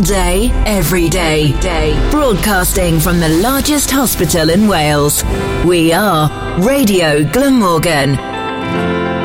day, every day. Broadcasting from the largest hospital in Wales. We are Radio Glamorgan.